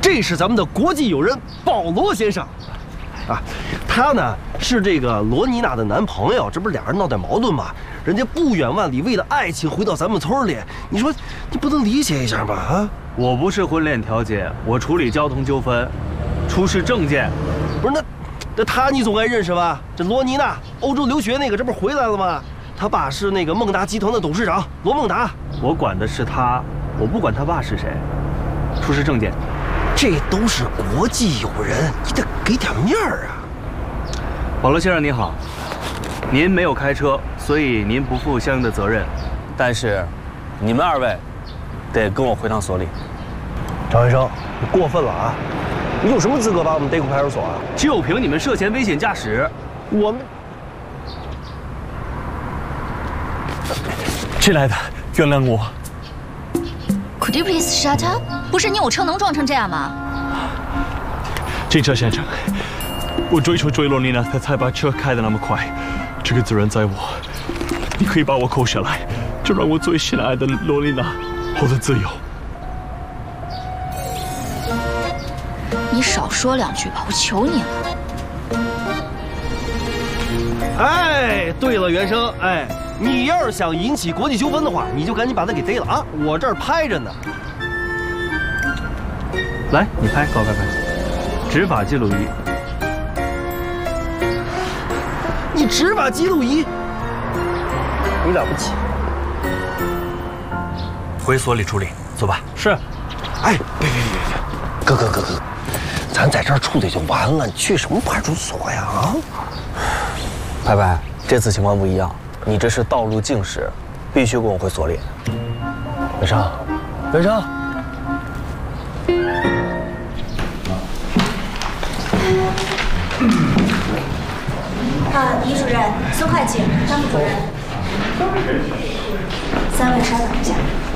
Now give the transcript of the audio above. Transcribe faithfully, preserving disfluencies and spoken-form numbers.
这是咱们的国际友人保罗先生，啊，他呢是这个罗妮娜的男朋友，这不是俩人闹点矛盾吗？人家不远万里为了爱情回到咱们村里，你说你不能理解一下吗？啊， 我不是婚恋调解，我处理交通纠纷，出示证件。 不是那，那他你总该认识吧？这罗妮娜，欧洲留学那个，这不是回来了吗？他爸是那个孟达集团的董事长罗孟达。 我管的是他，我不管他爸是谁。出示证件。 这都是国际友人，你得给点面儿啊！ 保罗先生您好，您没有开车，所以您不负相应的责任。 但是，你们二位得跟我回趟所里。 张医生，你过分了啊！你有什么资格把我们逮回派出所啊？ 就凭你们涉嫌危险驾驶， 我们亲爱的，原谅我。 Could you please shut up？ 不是你有车能撞成这样吗？ 警察先生，我追求追罗妮娜，他才把车开得那么快，这个责任在我。你可以把我扣下来，就让我最心爱的罗妮娜获得自由。 你少说两句吧，我求你了。 哎，对了，袁生，哎，你要是想引起国际纠纷的话，你就赶紧把他给逮了啊！我这儿拍着呢。 来，你拍，搞拍拍，执法记录仪。 你执法记录仪，你了不起。 回所里处理，走吧。 是。 哎，别别别别别，哥哥哥哥，咱在这儿处理就完了，你去什么派出所呀？啊？ 拍拍，这次情况不一样，你这是道路禁驶，必须跟我回所里。 袁生，袁生。 啊，李主任、孙会计、张副主任，三位稍等一下。